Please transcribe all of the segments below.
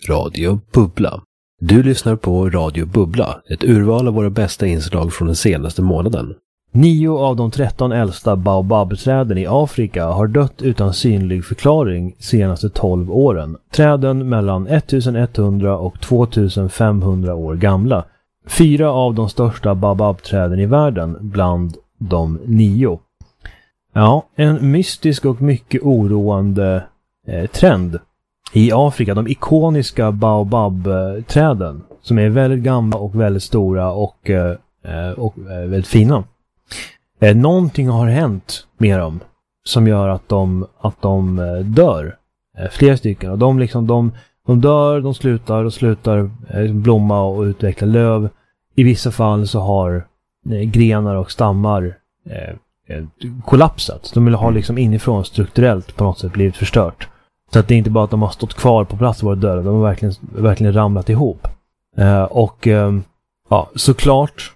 Radio Bubbla. Du lyssnar på Radio Bubbla, ett urval av våra bästa inslag från den senaste månaden. 9 av de 13 äldsta baobabträden i Afrika har dött utan synlig förklaring senaste 12 åren. Träden mellan 1100 och 2500 år gamla. 4 av de största baobabträden i världen bland de 9. Ja, en mystisk och mycket oroande trend i Afrika. De ikoniska baobabträden som är väldigt gamla och väldigt stora och väldigt fina. Någonting har hänt med dem som gör att de dör. Flera stycken. Och de dör, de slutar blomma och utveckla löv. I vissa fall så har grenar och stammar kollapsat. De har liksom inifrån strukturellt på något sätt blivit förstört. Så att det är inte bara att de har stått kvar på plats och varit döda. De har verkligen ramlat ihop. Ja, såklart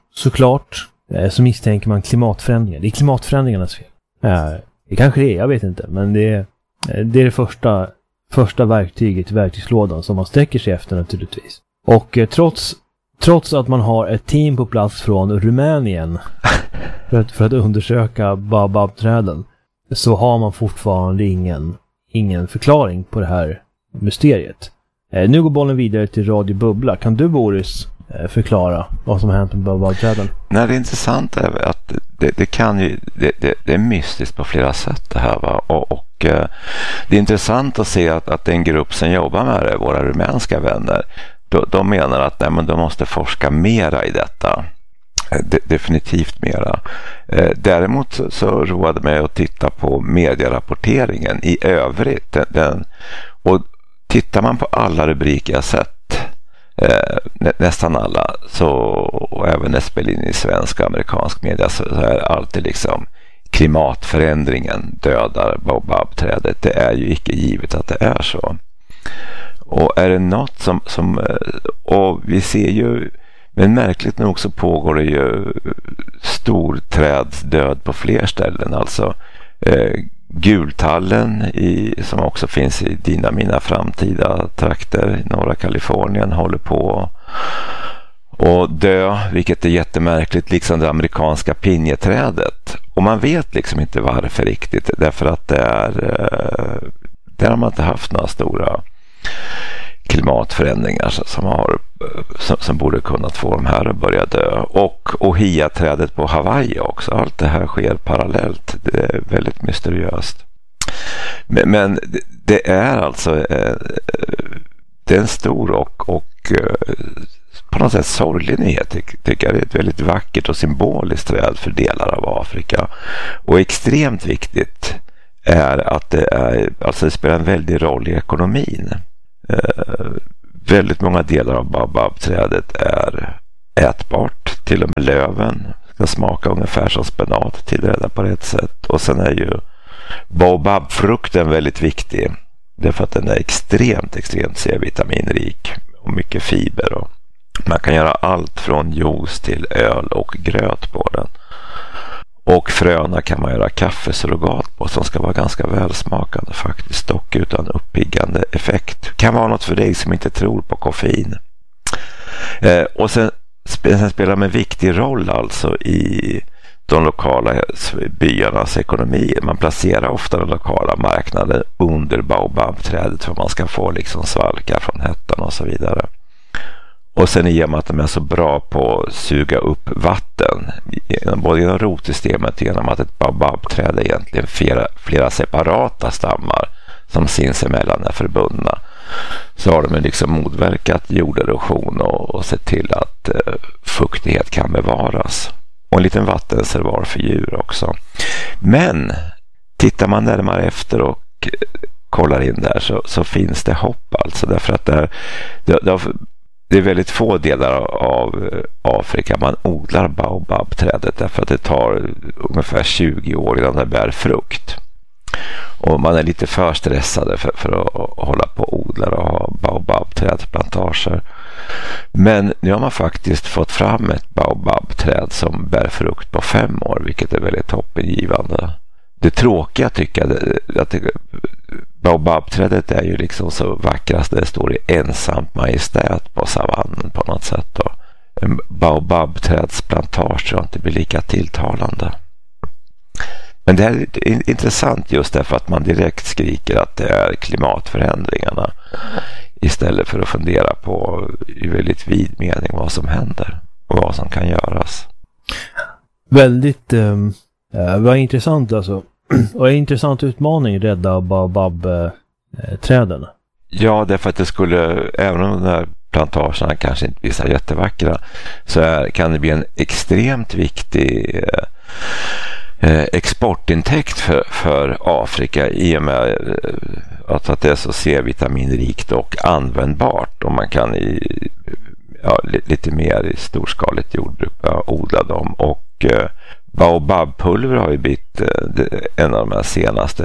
så misstänker man klimatförändringar. Det är klimatförändringarnas fel. Det kanske det är, jag vet inte. Men det är det första verktyget i verktygslådan som man sträcker sig efter naturligtvis. Och trots att man har ett team på plats från Rumänien för att undersöka baobabträden, så har man fortfarande ingen förklaring på det här mysteriet. Nu går bollen vidare till Radio Bubbla. Kan du, Boris, förklara vad som har hänt med baobabträden? Nej, det är intressant är att det är mystiskt på flera sätt det här, va? Och det är intressant att se att en grupp som jobbar med det, våra rumänska vänner, de menar att nej, men de måste forska mera i detta. Definitivt mera. Däremot så roade mig att titta på medierapporteringen i övrigt. Och tittar man på alla rubriker jag sett, nästan alla, och även när spelar in i svensk och amerikansk media, så är det alltid liksom klimatförändringen dödar baobabträdet. Det är ju icke givet att det är så. Och är det något som och vi ser ju, men märkligt nog så pågår det ju storträdsdöd på fler ställen. Alltså gultallen som också finns i mina framtida trakter i norra Kalifornien håller på och dö, vilket är jättemärkligt, liksom det amerikanska pinjeträdet. Och man vet liksom inte varför riktigt, därför att där har man inte haft några stora klimatförändringar som borde kunnat få de här att börja dö. Och hiaträdet på Hawaii också. Allt det här sker parallellt. Det är väldigt mysteriöst. Men det är alltså det är en stor och på något sätt sorglig nyhet, tycker jag. Det är ett väldigt vackert och symboliskt träd för delar av Afrika. Och extremt viktigt är att det spelar en väldig roll i ekonomin. Väldigt många delar av baobabträdet är ätbart. Till och med löven ska smaka ungefär som spenat, tillredda på rätt sätt. Och sen är ju baobabfrukten väldigt viktig, därför att den är extremt C-vitaminrik och mycket fiber. Och man kan göra allt från juice till öl och gröt på den. Och fröna kan man göra kaffesurrogat på som ska vara ganska välsmakande faktiskt, dock utan uppiggande effekt. Kan vara något för dig som inte tror på koffein. Och sen spelar de en viktig roll alltså i de lokala byarnas ekonomi. Man placerar ofta den lokala marknaden under baobabträdet för att man ska få liksom svalka från hettan och så vidare. Och sen i och med att de är så bra på att suga upp vatten, både genom rotsystemet och genom att ett baobabträd är egentligen flera separata stammar som sinsemellan är förbundna, så har de liksom motverkat jorderosion och sett till att fuktighet kan bevaras. Och en liten vattenreservoar för djur också. Men tittar man närmare efter och kollar in där så finns det hopp alltså, därför att det är väldigt få delar av Afrika man odlar baobabträdet, därför att det tar ungefär 20 år innan det bär frukt. Och man är lite för stressade för att hålla på och odla och ha baobabträdplantager. Men nu har man faktiskt fått fram ett baobabträd som bär frukt på 5 år, vilket är väldigt hoppingivande. Det tråkiga tycker jag, att baobabträdet är ju liksom så vackrast. Det står i ensamt majestät på savannen på något sätt då. En baobabträdsplantage tror jag inte blir lika tilltalande. Men det här är intressant just därför att man direkt skriker att det är klimatförändringarna istället för att fundera på i väldigt vid mening vad som händer och vad som kan göras. Väldigt vad intressant alltså. Och en intressant utmaning rädda baobab-träden. Ja, därför att det skulle, även om de här plantagerna kanske inte blir så jättevackra, så kan det bli en extremt viktig exportintäkt för Afrika i och med att det är så C-vitaminrikt och användbart, och man kan lite mer i storskaligt jordbruk odla dem. Och baobabpulver har ju blivit en av de här senaste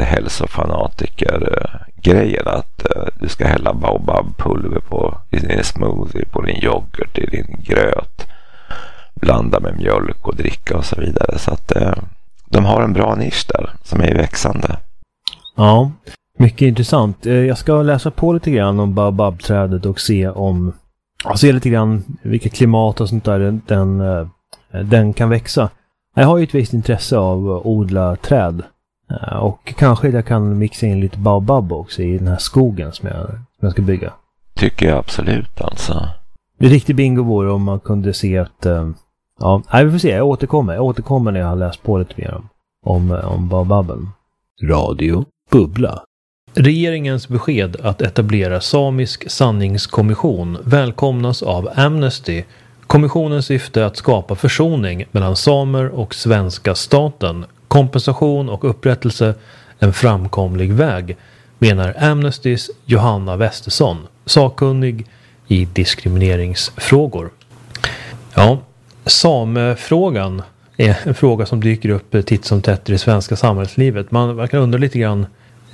hälsofanatiker-grejerna, att du ska hälla baobabpulver i din smoothie, på din yoghurt, i din gröt, blanda med mjölk och dricka och så vidare. Så att de har en bra nisch där som är växande. Ja, mycket intressant. Jag ska läsa på lite grann om baobabträdet och se lite grann vilka klimat och sånt där den kan växa. Jag har ju ett visst intresse av att odla träd. Och kanske jag kan mixa in lite baobab också i den här skogen som jag ska bygga. Tycker jag absolut alltså. Det är riktigt bingo vore om man kunde se att... vi får se. Jag återkommer när jag har läst på lite mer om baobaben. Radio Bubbla. Regeringens besked att etablera samisk sanningskommission välkomnas av Amnesty. Kommissionens syfte är att skapa försoning mellan samer och svenska staten. Kompensation och upprättelse en framkomlig väg, menar Amnestys Johanna Westersson, sakkunnig i diskrimineringsfrågor. Ja, samefrågan är en fråga som dyker upp titt som tätt i det svenska samhällslivet. Man kan undra lite grann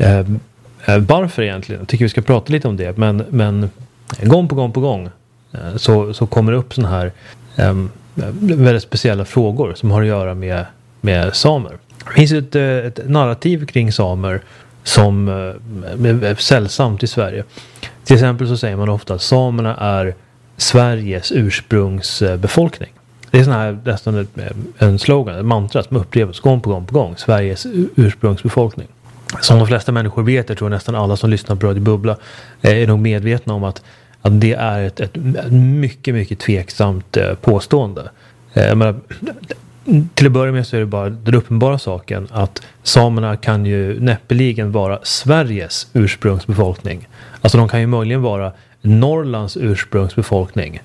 varför egentligen. Jag tycker vi ska prata lite om det, men gång på gång så kommer det upp såna här väldigt speciella frågor som har att göra med samer. Det finns ett narrativ kring samer som är sällsamt i Sverige. Till exempel så säger man ofta att samerna är Sveriges ursprungsbefolkning. Det är nästan en slogan, en mantra som upprepas gång på gång. Sveriges ursprungsbefolkning. Som de flesta människor vet, jag tror nästan alla som lyssnar på Radio Bubbla är nog medvetna om att det är ett mycket, mycket tveksamt påstående. Till att börja med så är det bara den uppenbara saken att samerna kan ju näppeligen vara Sveriges ursprungsbefolkning. Alltså de kan ju möjligen vara Norrlands ursprungsbefolkning.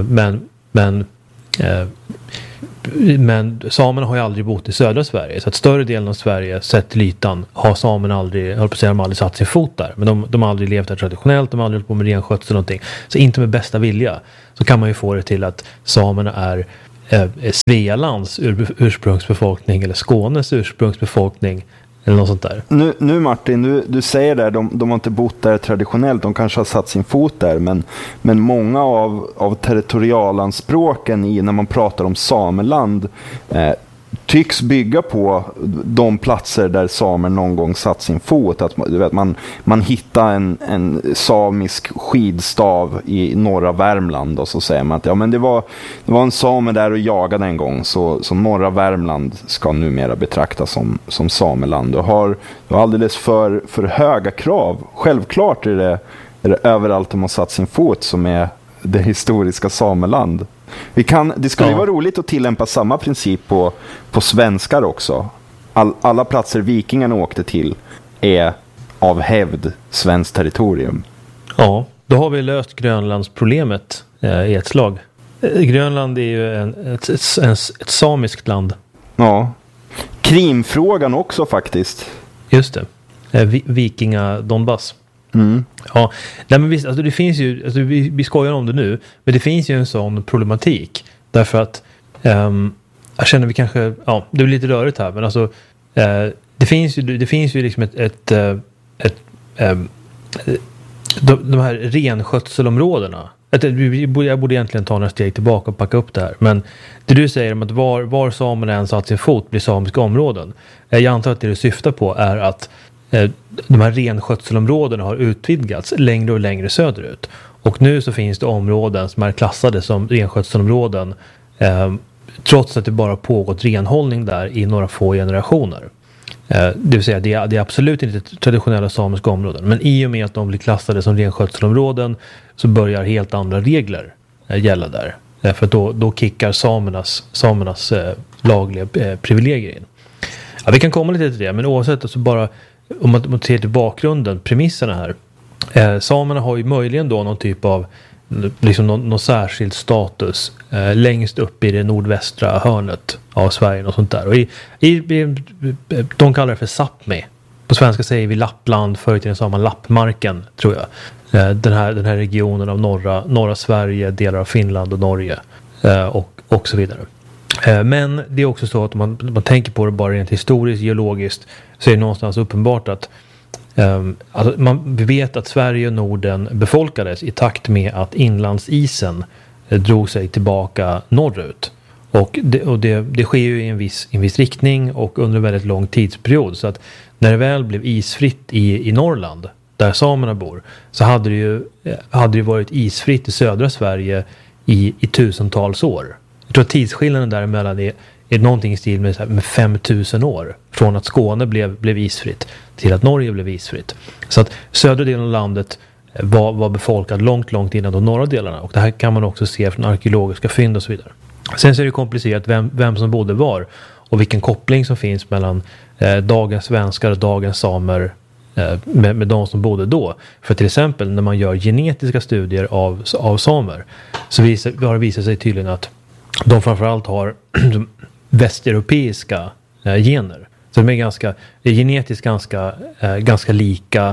Men samerna har ju aldrig bott i södra Sverige, så att större delen av Sverige sett till ytan har samerna aldrig satt sin fot där. Men de har aldrig levt där traditionellt, de har aldrig hållit på med renskötsel eller någonting. Så inte med bästa vilja så kan man ju få det till att samerna är Svealands ursprungsbefolkning eller Skånes ursprungsbefolkning eller något sånt där. Nu Martin, du säger där de har inte bott där traditionellt, de kanske har satt sin fot där, men många av territorialanspråken när man pratar om sameland tycks bygga på de platser där samer någon gång satt sin fot. Att du vet, man hittar en samisk skidstav i norra Värmland och så säger man att det var en same där och jagade en gång, så norra Värmland ska numera betraktas som sameland. Du har alldeles för höga krav. Självklart är det överallt de har satt sin fot som är det historiska sameland. Det skulle ju vara roligt att tillämpa samma princip på svenskar också. Alla platser vikingarna åkte till är av hävd svenskt territorium. Ja, då har vi löst Grönlandsproblemet i ett slag. Grönland är ju ett samiskt land. Ja. Krimfrågan också faktiskt. Just det. Vikinga Donbass. Mm. Ja, nej men visst, alltså det finns ju, alltså vi skojar om det nu, men det finns ju en sån problematik därför att jag känner vi kanske, det är lite rörigt här, men alltså det finns ju liksom de här renskötselområdena. Jag borde egentligen ta några steg tillbaka och packa upp det här, men det du säger om att var samerna än satt sin fot blir samiska områden, jag antar att det du syftar på är att de här renskötselområdena har utvidgats längre och längre söderut. Och nu så finns det områden som är klassade som renskötselområden trots att det bara pågått renhållning där i några få generationer. Det vill säga det är absolut inte traditionella samiska områden, men i och med att de blir klassade som renskötselområden så börjar helt andra regler gälla där. För att då kickar samernas lagliga privilegier in. Ja, vi kan komma lite till det, men oavsett så bara om man ser till bakgrunden, premisserna här. Samerna har ju möjligen då någon typ av liksom någon särskild status längst upp i det nordvästra hörnet av Sverige och sånt där. Och de kallar det för Sápmi. På svenska säger vi Lappland, förut i den sa man Lappmarken, tror jag. Den här regionen av norra Sverige, delar av Finland och Norge och så vidare. Men det är också så att om man tänker på det bara rent historiskt, geologiskt, så är det någonstans uppenbart att vi vet att Sverige och Norden befolkades i takt med att inlandsisen drog sig tillbaka norrut. Och det sker ju i en viss riktning och under en väldigt lång tidsperiod. Så att när det väl blev isfritt i Norrland, där samerna bor, så hade det varit isfritt i södra Sverige i tusentals år. Jag tror att tidsskillnaden däremellan är någonting i stil med 5000 år. Från att Skåne blev isfritt till att Norge blev isfritt. Så att södra delen av landet var befolkad långt innan de norra delarna. Och det här kan man också se från arkeologiska fynd och så vidare. Sen så är det komplicerat vem som bodde var. Och vilken koppling som finns mellan dagens svenskar och dagens samer med de som bodde då. För till exempel när man gör genetiska studier av samer så har det visat sig tydligen att de framförallt har västeuropeiska gener. Så de är genetiskt ganska lika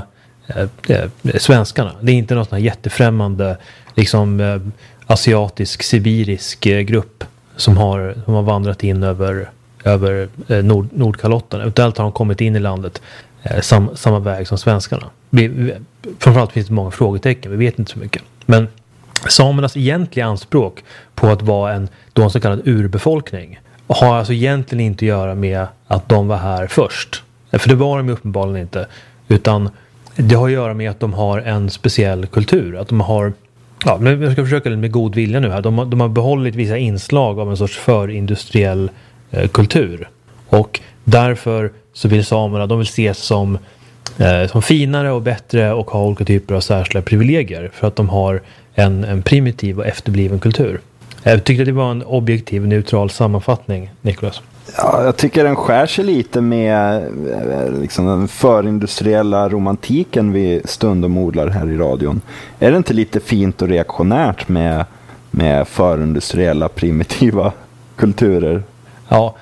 svenskarna. Det är inte någon sån här jättefrämmande liksom asiatisk, sibirisk grupp som har vandrat in över Nordkalotten. Eventuellt har de kommit in i landet samma väg som svenskarna. Framförallt finns det många frågetecken. Vi vet inte så mycket. Men samernas egentliga anspråk på att vara en så kallad urbefolkning har alltså egentligen inte att göra med att de var här först. För det var de uppenbarligen inte. Utan det har att göra med att de har en speciell kultur. Att de har, men jag ska försöka med god vilja nu här. De har behållit vissa inslag av en sorts förindustriell kultur. Och därför så vill samerna, de vill ses som finare och bättre och ha olika typer av särskilda privilegier. För att de har en primitiv och efterbliven kultur. Jag tyckte det var en objektiv, neutral sammanfattning, Nicholas. Ja, jag tycker den skär sig lite med liksom den förindustriella romantiken vi stundom odlar här i radion. Är det inte lite fint och reaktionärt med förindustriella primitiva kulturer? Ja,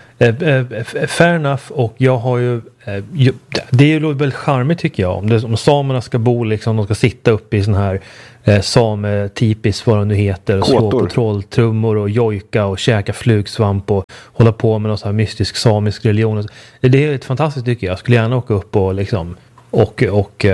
fair enough. Och jag har ju det är ju väldigt charmigt tycker jag. Om samerna ska bo liksom, de ska sitta uppe i sån här sametypiskt vad de nu heter och slå på trolltrummor och jojka och käka flugsvamp och hålla på med någon sån här mystisk samisk religion. Det är ett fantastiskt tycker jag. Jag skulle gärna åka upp och liksom och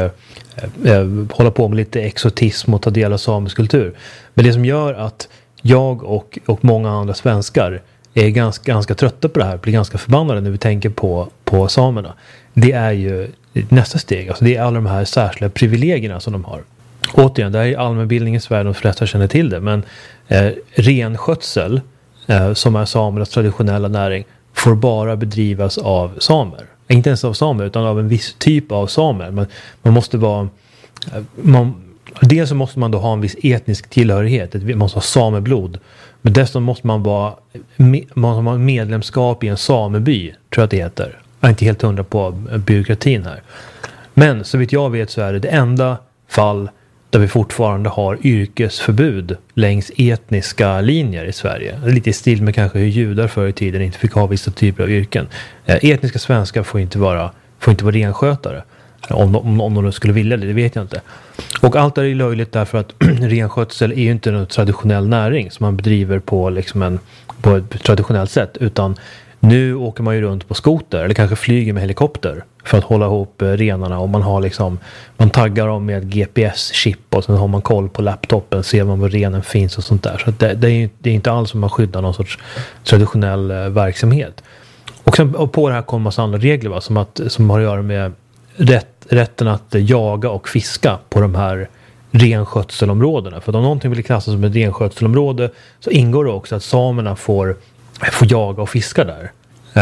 hålla på med lite exotism och ta del av samisk kultur. Men det som gör att jag och många andra svenskar är ganska trötta på det här, blir ganska förbannade när vi tänker på samerna. Det är ju nästa steg. Alltså det är alla de här särskilda privilegierna som de har. Återigen, det här är allmänbildningens värld, de flesta känner till det. Men renskötsel, som är samernas traditionella näring, får bara bedrivas av samer. Inte ens av samer, utan av en viss typ av samer. Men man måste vara... dels så måste man då ha en viss etnisk tillhörighet. Man måste ha sameblod. Men dessutom måste man ha medlemskap i en sameby, tror jag att det heter. Jag är inte helt hundra på byråkratin här. Men så vitt jag vet så är det enda fall där vi fortfarande har yrkesförbud längs etniska linjer i Sverige. Lite i stil med kanske hur judar förr i tiden inte fick ha vissa typer av yrken. Etniska svenskar får inte vara renskötare. Om de skulle vilja det vet jag inte. Och allt är ju löjligt därför att renskötsel är ju inte en traditionell näring som man bedriver på ett traditionellt sätt, utan nu åker man ju runt på skoter eller kanske flyger med helikopter för att hålla ihop renarna, och man har man taggar dem med GPS-chip och sen har man koll på laptopen, ser man var renen finns och sånt där. Så det är inte alls som man skyddar någon sorts traditionell verksamhet. Och sen och på det här kommer massa andra regler som har att göra med rätten att jaga och fiska på de här renskötselområdena. För om någonting blir klassat som ett renskötselområde så ingår det också att samerna får jaga och fiska där.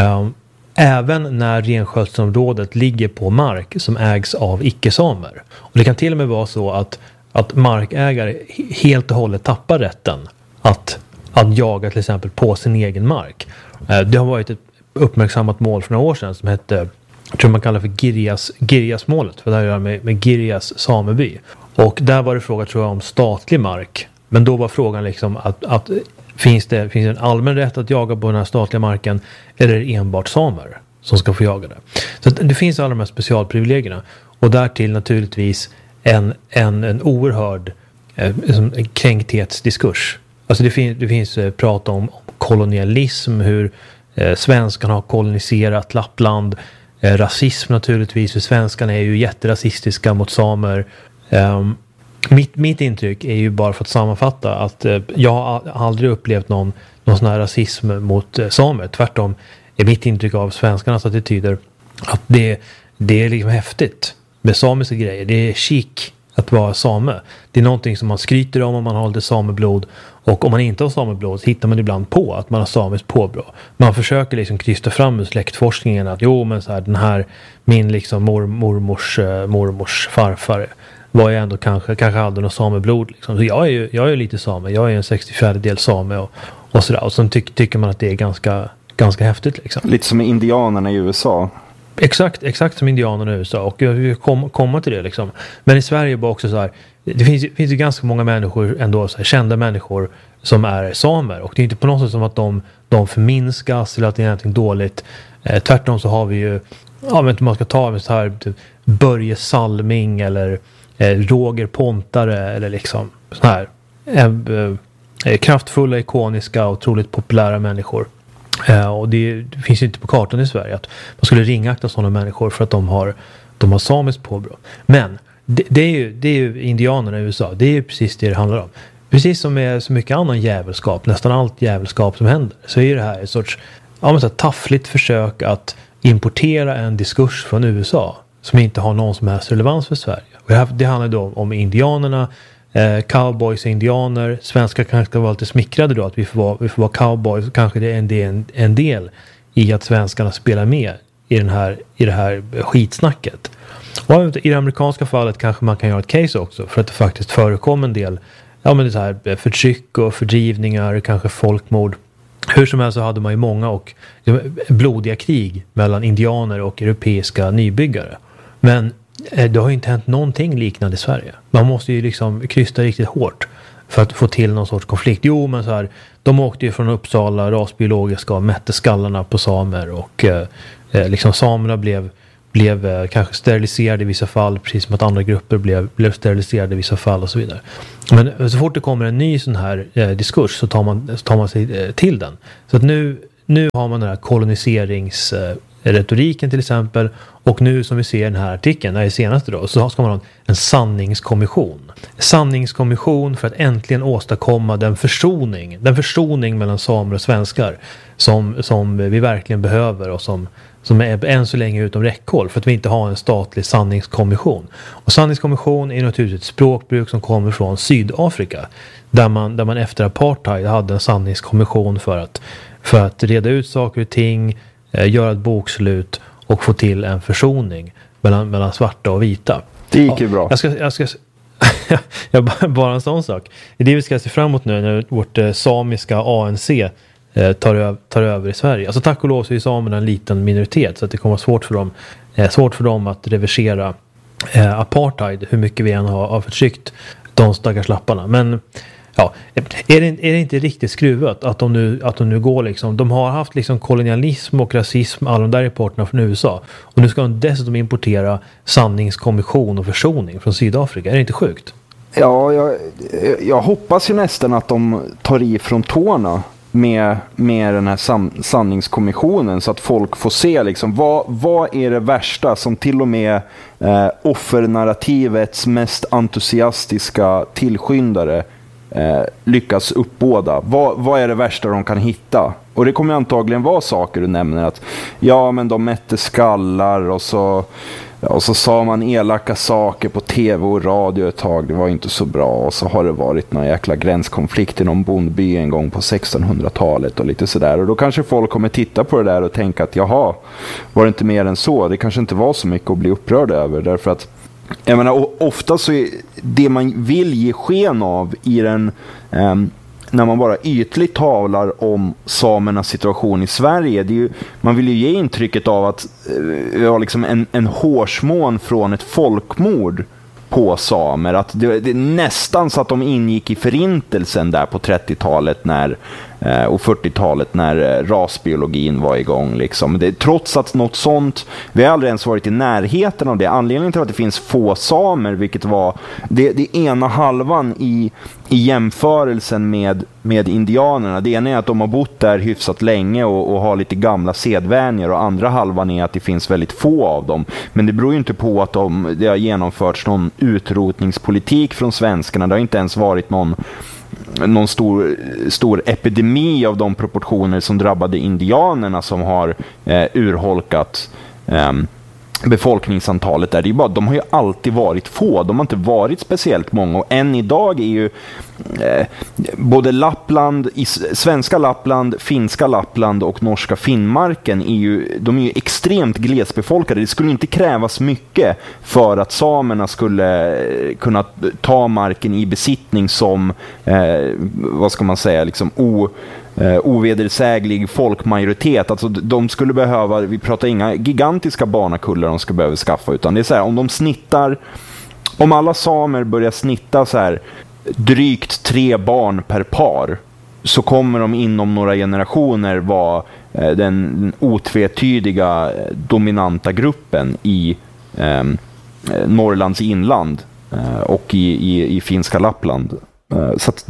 Även när renskötselområdet ligger på mark som ägs av icke-samer. Och det kan till och med vara så att markägare helt och hållet tappar rätten att jaga till exempel på sin egen mark. Det har varit ett uppmärksammat mål för några år sedan som hette, jag tror man kallar för Girjas-målet, för det här gör med Girjas sameby. Och där var det fråga, tror jag, om statlig mark. Men då var frågan liksom att finns det en allmän rätt att jaga på den här statliga marken, eller är det enbart samer som ska få jaga det? Så det finns alla de här specialprivilegierna. Och därtill naturligtvis en oerhörd kränkthetsdiskurs. Alltså det finns prat om kolonialism, hur svenskarna har koloniserat Lappland, rasism naturligtvis, för svenskarna är ju jätterasistiska mot samer. Mitt intryck är ju, bara för att sammanfatta, att jag har aldrig upplevt någon sån här rasism mot samer. Tvärtom är mitt intryck av svenskarnas attityder att det är liksom häftigt med samiska grejer. Det är chic att vara same. Det är någonting som man skryter om man har lite sameblod. Och om man inte har sameblod så hittar man ibland på att man har samiskt påbrå. Man försöker liksom krysta fram med släktforskningen att men så här, den här, min liksom mormors farfar var ju ändå kanske hade något sameblod liksom. Så jag är lite same. Jag är en 64-del same och sådär. Och så tycker man att det är ganska häftigt liksom. Lite som indianerna i USA. Exakt som indianerna i USA, och jag vill komma till det liksom. Men i Sverige var också så här, det finns ju ganska många människor ändå, så här, kända människor som är samer, och det är inte på något sätt som att de förminskas eller att det är någonting dåligt. Tvärtom så har vi ju, jag vet inte om man ska ta med så här typ Börje Salming eller Roger Pontare eller liksom så här kraftfulla, ikoniska och otroligt populära människor. Och det finns ju inte på kartan i Sverige att man skulle ringakta sådana människor för att de har samiskt påbrå. Men det är ju indianerna i USA. Det är ju precis det handlar om. Precis som med så mycket annan jävelskap, nästan allt jävelskap som händer, så är det här ett sorts taffligt försök att importera en diskurs från USA som inte har någon som helst relevans för Sverige. Och det handlar då om indianerna, cowboys och indianer. Svenskar kanske ska vara lite smickrade då att vi får vara cowboys, och kanske det är en del i att svenskarna spelar med i det här skitsnacket. Och i det amerikanska fallet kanske man kan göra ett case också för att det faktiskt förekom en del det är så här förtryck och fördrivningar, kanske folkmord. Hur som helst så hade man ju många och blodiga krig mellan indianer och europeiska nybyggare. Men det har ju inte hänt någonting liknande i Sverige. Man måste ju liksom krysta riktigt hårt för att få till någon sorts konflikt. Jo, men så här, de åkte ju från Uppsala rasbiologiska och mätte skallarna på samer, och liksom samerna blev kanske steriliserade i vissa fall, precis som att andra grupper blev steriliserade i vissa fall och så vidare. Men så fort det kommer en ny sån här diskurs så tar man sig till den. Så att nu har man den här koloniseringsretoriken till exempel, och nu som vi ser i den här artikeln, den senaste då, så ska man ha en sanningskommission. Sanningskommission för att äntligen åstadkomma den försoning mellan samer och svenskar som vi verkligen behöver, och som är än så länge utom räckhåll för att vi inte har en statlig sanningskommission. Och sanningskommission är naturligtvis ett språkbruk som kommer från Sydafrika, där man efter apartheid hade en sanningskommission för att reda ut saker och ting, göra ett bokslut och få till en försoning mellan svarta och vita. Det gick ju bra. Bara en sån sak. Det är det vi ska se fram emot nu när vårt samiska ANC tar över i Sverige. Alltså tack och lov så är samerna en liten minoritet, så att det kommer vara svårt för dem att reversera apartheid, hur mycket vi än har förtryckt de stackars lapparna. Men ja, är det inte riktigt skruvat att de nu går liksom, de har haft liksom kolonialism och rasism, alla de där rapporterna från USA, och nu ska de dessutom importera sanningskommission och försoning från Sydafrika. Är det inte sjukt? Ja, jag hoppas ju nästan att de tar i från tårna med den här sanningskommissionen, så att folk får se liksom, vad är det värsta som till och med offernarrativets mest entusiastiska tillskyndare lyckas uppbåda. Vad är det värsta de kan hitta? Och det kommer antagligen vara saker du nämner, att ja, men de mätte skallar, och så och så sa man elaka saker på tv och radio ett tag. Det var inte så bra. Och så har det varit någon jäkla gränskonflikt i någon bondby en gång på 1600-talet och lite sådär. Och då kanske folk kommer titta på det där och tänka att jaha, var det inte mer än så? Det kanske inte var så mycket att bli upprörd över. Därför att jag menar, ofta så är det man vill ge sken av i den... när man bara ytligt talar om samernas situation i Sverige, det är ju, man vill ju ge intrycket av att vi har liksom en hårsmån från ett folkmord på samer, att det är nästan så att de ingick i förintelsen där på 30-talet och 40-talet när rasbiologin var igång liksom. Trots att något sånt, vi har aldrig ens varit i närheten av det. Anledningen till att det finns få samer, vilket var det ena halvan i jämförelsen med indianerna. Det ena är att de har bott där hyfsat länge och har lite gamla sedvänjer, och andra halvan är att det finns väldigt få av dem. Men det beror ju inte på att det har genomförts någon utrotningspolitik från svenskarna. Det har inte ens varit någon stor epidemi av de proportioner som drabbade indianerna som har urholkat befolkningsantalet där. Det är bara, de har ju alltid varit få. De har inte varit speciellt många. Och än idag är ju både Lappland, svenska Lappland, finska Lappland och norska Finnmarken de är ju extremt glesbefolkade. Det skulle inte krävas mycket för att samerna skulle kunna ta marken i besittning som vad ska man säga, liksom ovedersäglig folkmajoritet. Alltså de skulle behöva, vi pratar inga gigantiska barnakullar de skulle behöva skaffa, utan det är så här, om alla samer börjar snitta så här drygt 3 barn per par, så kommer de inom några generationer vara den otvetydiga dominanta gruppen i Norrlands inland och i finska Lappland. Så att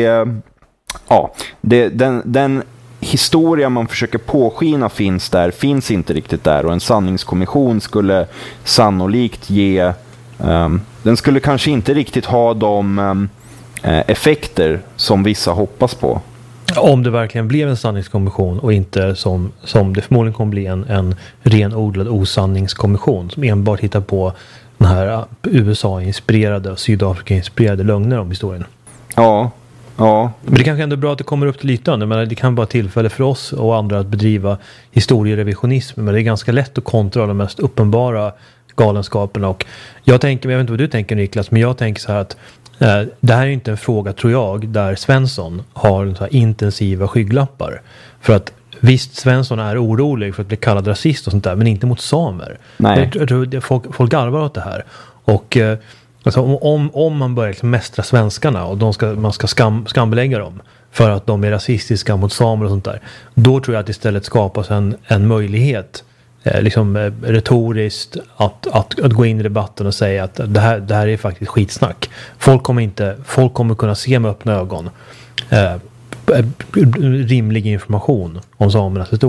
den historia man försöker påskina finns inte riktigt där, och en sanningskommission skulle sannolikt ge den skulle kanske inte riktigt ha de effekter som vissa hoppas på. Om det verkligen blev en sanningskommission och inte som det förmodligen kommer bli en renodlad osanningskommission som enbart hittar på den här USA-inspirerade och Sydafrika-inspirerade lögner om historien. Ja. Men det kanske ändå är bra att det kommer upp till ytan. Men det kan vara tillfälle för oss och andra att bedriva historierevisionism. Men det är ganska lätt att kontra de mest uppenbara galenskaperna. Och jag vet inte vad du tänker, Niklas, men jag tänker så här att det här är inte en fråga, tror jag, där Svensson har så här intensiva skygglappar. För att visst, Svensson är orolig för att bli kallad rasist och sånt där, men inte mot samer. Nej. Jag tror folk garvar åt det här. Och alltså, om man börjar liksom mästra svenskarna och man ska skambelägga dem för att de är rasistiska mot samer och sånt där, då tror jag att istället skapas en möjlighet liksom retoriskt att gå in i debatten och säga att det här är faktiskt skitsnack. Folk kommer kunna se med öppna ögon rimlig information om samernas historia.